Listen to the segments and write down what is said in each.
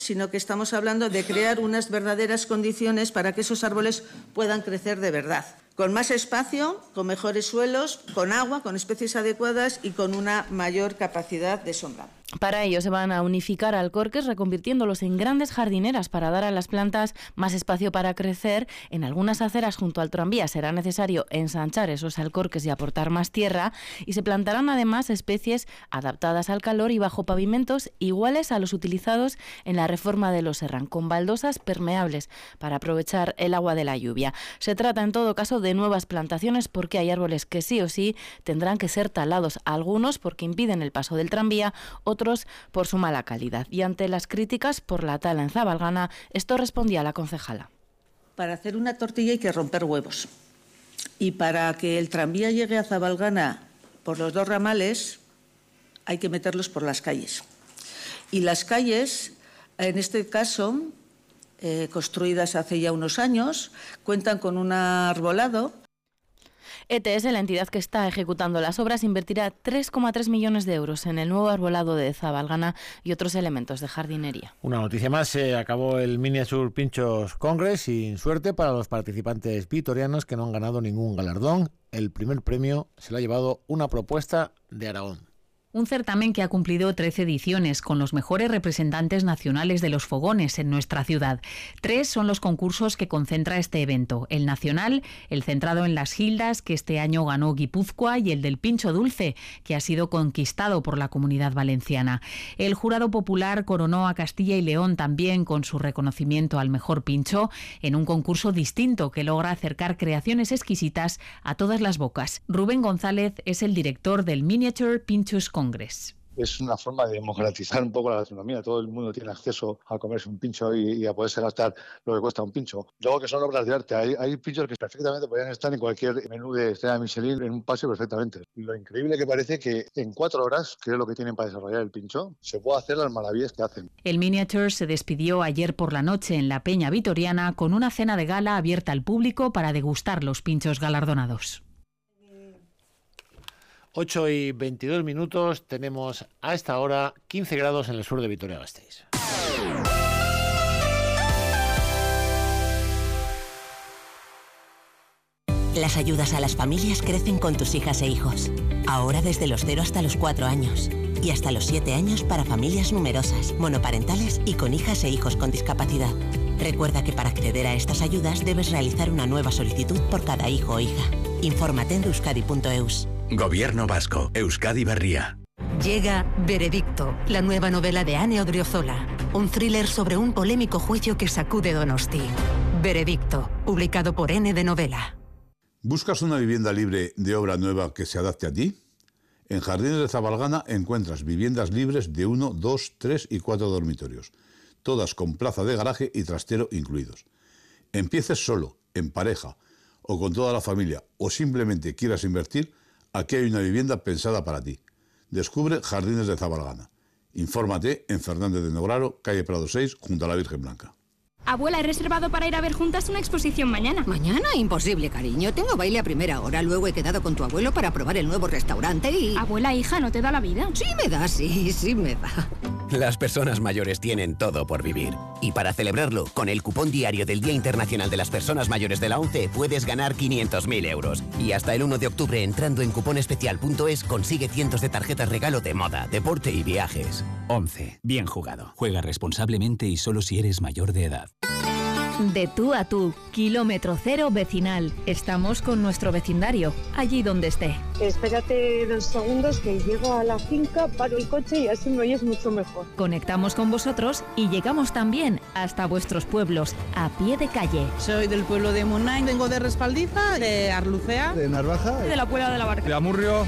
sino que estamos hablando de crear unas verdaderas condiciones para que esos árboles puedan crecer de verdad, con más espacio, con mejores suelos, con agua, con especies adecuadas y con una mayor capacidad de sombra. Para ello se van a unificar alcorques reconvirtiéndolos en grandes jardineras para dar a las plantas más espacio para crecer. En algunas aceras junto al tranvía será necesario ensanchar esos alcorques y aportar más tierra, y se plantarán además especies adaptadas al calor y bajo pavimentos iguales a los utilizados en la reforma de los Serran, con baldosas permeables para aprovechar el agua de la lluvia. Se trata en todo caso de nuevas plantaciones porque hay árboles que sí o sí tendrán que ser talados, algunos porque impiden el paso del tranvía, otros por su mala calidad. Y ante las críticas por la tala en Zabalgana, esto respondía la concejala. Para hacer una tortilla hay que romper huevos. Y para que el tranvía llegue a Zabalgana por los dos ramales, hay que meterlos por las calles. Y las calles, en este caso, construidas hace ya unos años, cuentan con un arbolado. ETS, la entidad que está ejecutando las obras, invertirá 3,3 millones de euros en el nuevo arbolado de Zabalgana y otros elementos de jardinería. Una noticia más, se acabó el Miniature Pinchos Congress sin suerte para los participantes vitorianos que no han ganado ningún galardón. El primer premio se lo ha llevado una propuesta de Aragón. Un certamen que ha cumplido 13 ediciones con los mejores representantes nacionales de los fogones en nuestra ciudad. 3 son los concursos que concentra este evento. El nacional, el centrado en las gildas, que este año ganó Guipúzcoa, y el del pincho dulce, que ha sido conquistado por la Comunidad Valenciana. El jurado popular coronó a Castilla y León también con su reconocimiento al mejor pincho en un concurso distinto que logra acercar creaciones exquisitas a todas las bocas. Rubén González es el director del Miniature Pinchos Congress. Es una forma de democratizar un poco la gastronomía. Todo el mundo tiene acceso a comerse un pincho y a poderse gastar lo que cuesta un pincho. Luego, que son obras de arte. Hay pinchos que perfectamente podrían estar en cualquier menú de estrella Michelin en un paseo perfectamente. Lo increíble que parece que en 4 horas, que es lo que tienen para desarrollar el pincho, se puede hacer las maravillas que hacen. El Miniature se despidió ayer por la noche en la Peña Vitoriana con una cena de gala abierta al público para degustar los pinchos galardonados. 8:22, tenemos a esta hora 15 grados en el sur de Vitoria-Gasteiz. Las ayudas a las familias crecen con tus hijas e hijos. Ahora desde los 0 hasta los 4 años. Y hasta los 7 años para familias numerosas, monoparentales y con hijas e hijos con discapacidad. Recuerda que para acceder a estas ayudas debes realizar una nueva solicitud por cada hijo o hija. Infórmate en euskadi.eus. Gobierno vasco, Euskadi Berria. Llega Veredicto, la nueva novela de Ane Odriozola. Un thriller sobre un polémico juicio que sacude Donosti. Veredicto, publicado por N de Novela. ¿Buscas una vivienda libre de obra nueva que se adapte a ti? En Jardines de Zabalgana encuentras viviendas libres de 1, 2, 3 y 4 dormitorios, todas con plaza de garaje y trastero incluidos. Empieces solo, en pareja o con toda la familia, o simplemente quieras invertir, aquí hay una vivienda pensada para ti. Descubre Jardines de Zabalgana. Infórmate en Fernández de Nograro, calle Prado 6, junto a la Virgen Blanca. Abuela, he reservado para ir a ver juntas una exposición mañana. ¿Mañana? Imposible, cariño. Tengo baile a primera hora. Luego he quedado con tu abuelo para probar el nuevo restaurante y... Abuela, hija, ¿no te da la vida? Sí me da, sí me da. Las personas mayores tienen todo por vivir. Y para celebrarlo, con el cupón diario del Día Internacional de las Personas Mayores de la ONCE puedes ganar 500.000 euros. Y hasta el 1 de octubre, entrando en cuponespecial.es, consigue cientos de tarjetas regalo de moda, deporte y viajes. ONCE. Bien jugado. Juega responsablemente y solo si eres mayor de edad. De tú a tú, kilómetro cero vecinal. Estamos con nuestro vecindario, allí donde esté. Espérate 2 segundos que llego a la finca, paro el coche y así me oyes mucho mejor. Conectamos con vosotros y llegamos también hasta vuestros pueblos, a pie de calle. Soy del pueblo de Munain, vengo de Respaldiza, de Arlucea, de Narvaja, de la Puebla de la Barca, de Amurrio.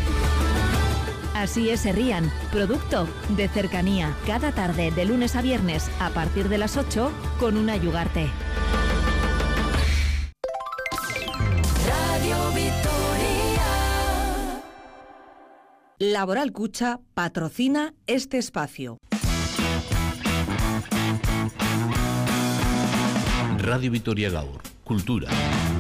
Así es Herrían, producto de cercanía, cada tarde de lunes a viernes a partir de las 8 con una Yugarte. Radio Vitoria. Laboral Cucha patrocina este espacio. Radio Vitoria Gaur, Cultura.